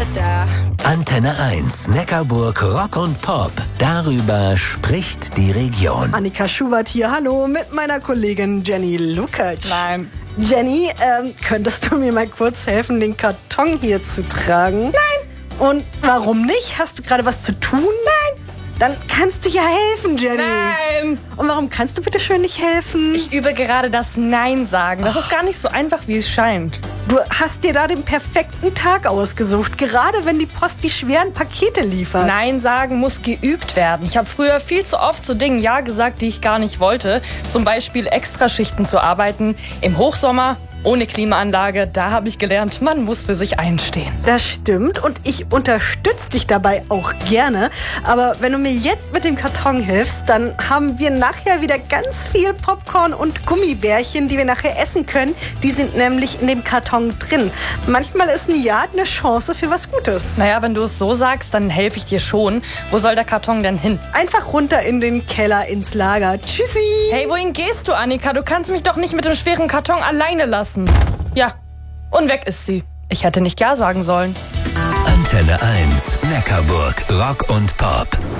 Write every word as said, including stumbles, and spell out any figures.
Antenne eins, Neckarburg Rock und Pop. Darüber spricht die Region. Annika Schubert hier, hallo, mit meiner Kollegin Jenny Lukacs. Nein. Jenny, ähm, könntest du mir mal kurz helfen, den Karton hier zu tragen? Nein. Und warum nicht? Hast du gerade was zu tun? Nein. Dann kannst du ja helfen, Jenny. Nein. Und warum kannst du bitte schön nicht helfen? Ich übe gerade das Nein sagen. Das ist gar nicht so einfach, wie es scheint. Du hast dir da den perfekten Tag ausgesucht, gerade wenn die Post die schweren Pakete liefert. Nein sagen muss geübt werden. Ich habe früher viel zu oft zu Dingen Ja gesagt, die ich gar nicht wollte. Zum Beispiel Extraschichten zu arbeiten im Hochsommer. Ohne Klimaanlage, da habe ich gelernt, man muss für sich einstehen. Das stimmt und ich unterstütze dich dabei auch gerne. Aber wenn du mir jetzt mit dem Karton hilfst, dann haben wir nachher wieder ganz viel Popcorn und Gummibärchen, die wir nachher essen können. Die sind nämlich in dem Karton drin. Manchmal ist ein Ja eine Chance für was Gutes. Naja, wenn du es so sagst, dann helfe ich dir schon. Wo soll der Karton denn hin? Einfach runter in den Keller ins Lager. Tschüssi! Hey, wohin gehst du, Annika? Du kannst mich doch nicht mit dem schweren Karton alleine lassen. Ja, und weg ist sie. Ich hätte nicht Ja sagen sollen. Antenne eins, Neckarburg Rock und Pop.